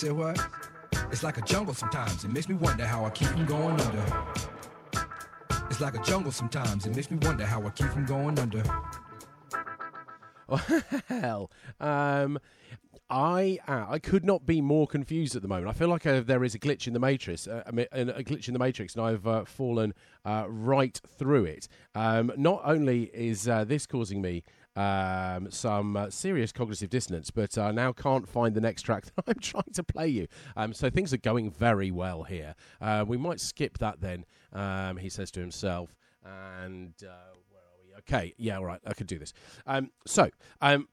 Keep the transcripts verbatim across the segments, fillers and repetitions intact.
Say what? It's like a jungle sometimes. It makes me wonder how I keep from going under. It's like a jungle sometimes. It makes me wonder how I keep from going under. Well, um, I uh, I could not be more confused at the moment. I feel like uh, there is a glitch in the matrix, uh, a, a glitch in the matrix, and I've uh, fallen uh, right through it. Um, not only is uh, this causing me um, some uh, serious cognitive dissonance, but I now can't find the next track that I'm trying to play you. Um, so things are going very well here. Uh, we might skip that then, um, he says to himself, and... Uh, Okay, yeah, all right, I could do this. Um, so, um,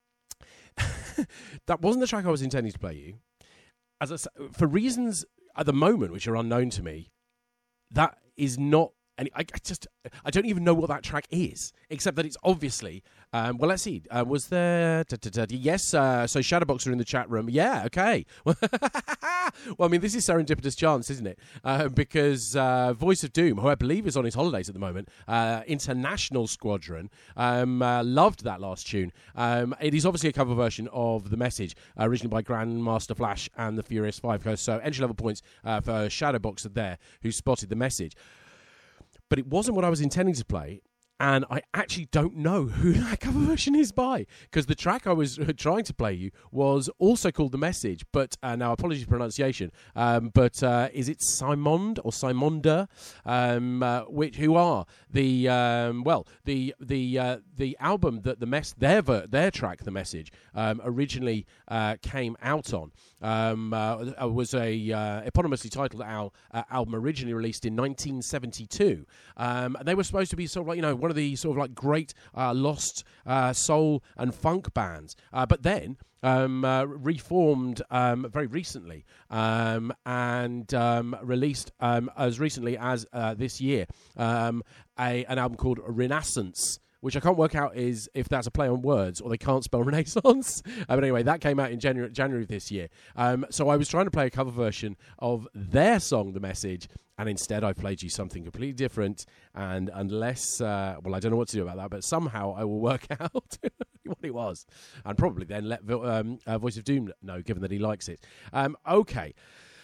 that wasn't the track I was intending to play you. As I said, for reasons at the moment which are unknown to me, that is not any. I, I just, I don't even know what that track is, except that it's obviously. Um, well, let's see. Uh, was there? Da, da, da, yes. Uh, so Shadowboxer in the chat room. Yeah. Okay. Well, I mean, this is serendipitous chance, isn't it? Uh, because uh, Voice of Doom, who I believe is on his holidays at the moment, uh, International Squadron, um, uh, loved that last tune. Um, it is obviously a cover version of The Message, uh, originally by Grandmaster Flash and the Furious Five. So entry level points uh, for Shadowboxer there, who spotted The Message. But it wasn't what I was intending to play, and I actually don't know who that cover version is by, because the track I was trying to play you was also called The Message, but uh, now apologies for pronunciation, um, but uh, is it Simond or Simonda, um, uh, which who are the um, well the the uh, the album that the mess their ver- their track The Message um, originally uh, came out on. Um, uh, was a uh, eponymously titled al- uh, album originally released in nineteen seventy-two. Um, and they were supposed to be sort of like, you know, one of the sort of like great uh, lost uh, soul and funk bands. Uh, but then um, uh, reformed um, very recently um, and um, released um, as recently as uh, this year um, a, an album called Renaissance, which I can't work out is if that's a play on words or they can't spell Renaissance. uh, but anyway, that came out in January, January of this year. Um, so I was trying to play a cover version of their song, The Message, and instead I played you something completely different. And unless, uh, well, I don't know what to do about that, but somehow I will work out what it was. And probably then let um, uh, Voice of Doom know, given that he likes it. Um, okay.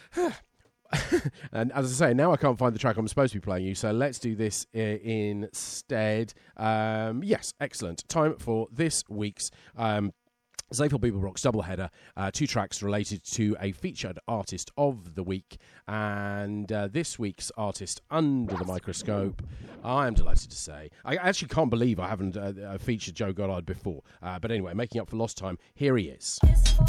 And as I say, now I can't find the track I'm supposed to be playing you, so let's do this uh, instead. Um, yes, excellent. Time for this week's um, Zayful People Rocks doubleheader. Uh, two tracks related to a featured artist of the week. And uh, this week's artist under the microscope, I am delighted to say, I actually can't believe I haven't uh, featured Joe Goddard before. Uh, but anyway, making up for lost time, here he is.